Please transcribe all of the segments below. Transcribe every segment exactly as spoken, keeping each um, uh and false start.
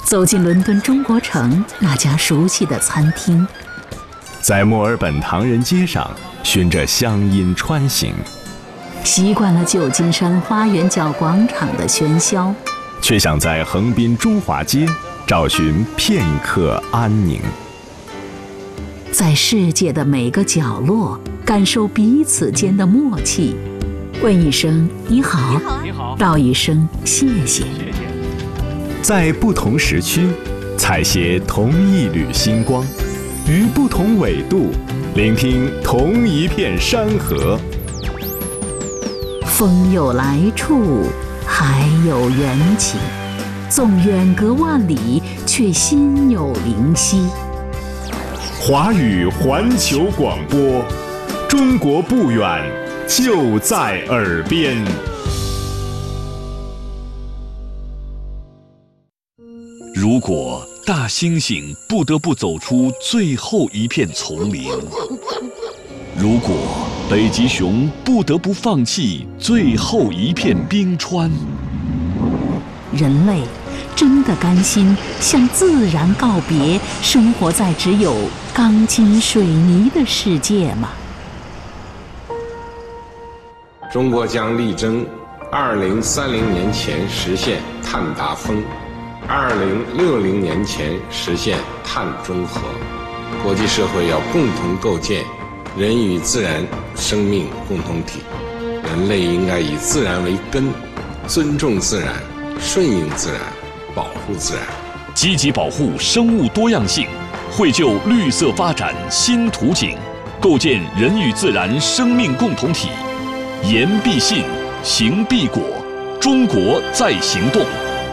走进伦敦中国城那家熟悉的餐厅， 在墨尔本唐人街上循着乡音穿行， 习惯了旧金山花园角广场的喧嚣， 却想在横滨中华街找寻片刻安宁。 在世界的每个角落感受彼此间的默契，问一声你好， 你好， 道一声谢谢。 在不同时区采撷同一缕星光，于不同纬度聆听同一片山河。 风有来处，海有缘起，纵远隔万里，却心有灵犀。 华语环球广播，中国不远，就在耳边。 如果大猩猩不得不走出最后一片丛林，如果北极熊不得不放弃最后一片冰川， 人类真的甘心向自然告别，生活在只有钢筋水泥的世界吗？ 中国将力争二零三零年前实现碳达峰，二零六零年前实现碳中和。国际社会要共同构建人与自然生命共同体，人类应该以自然为根，尊重自然，顺应自然，保护自然， 积极保护生物多样性，绘就绿色发展新图景，构建人与自然生命共同体。言必信，行必果，中国在行动。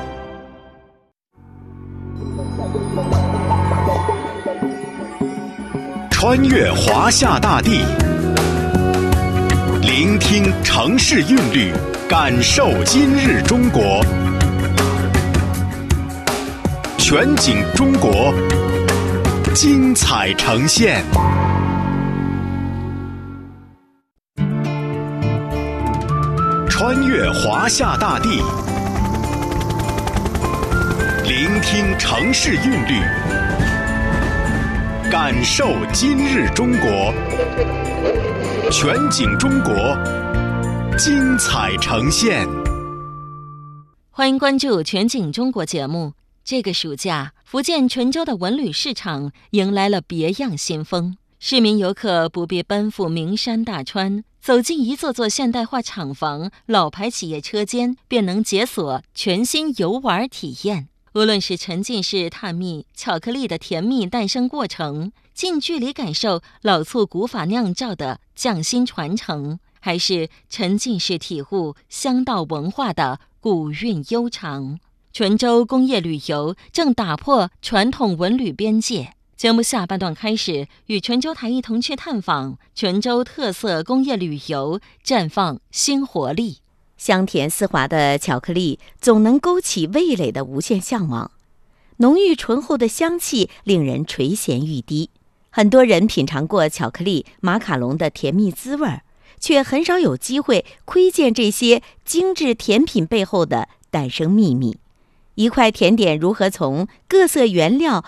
穿越华夏大地，聆听城市韵律，感受今日中国。全景中国，精彩呈现。穿越华夏大地，聆听城市韵律，感受今日中国。全景中国，精彩呈现。 欢迎关注全景中国节目。这个暑假，福建泉州的文旅市场迎来了别样新风，市民游客不必奔赴名山大川，走进一座座现代化厂房、老牌企业车间，便能解锁全新游玩体验。无论是沉浸式探秘巧克力的甜蜜诞生过程，近距离感受老醋古法酿造的匠心传承，还是沉浸式体悟乡道文化的古韵悠长，泉州工业旅游正打破传统文旅边界。节目下半段开始，与泉州台一同去探访泉州特色工业旅游，绽放新活力。香甜丝滑的巧克力总能勾起味蕾的无限向往，浓郁醇厚的香气令人垂涎欲滴。很多人品尝过巧克力、马卡龙的甜蜜滋味，却很少有机会窥见这些精致甜品背后的诞生秘密。一块甜点如何从各色原料